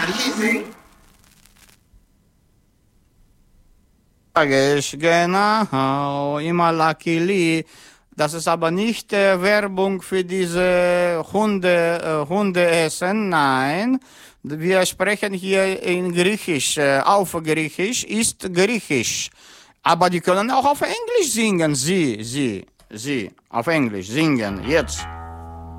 Genau, immer Lucky Lee. Das ist aber nicht Werbung für diese Hundeessen, nein. Wir sprechen hier in Griechisch, auf Griechisch, ist Griechisch. Aber die können auch auf Englisch singen, sie, auf Englisch singen, jetzt.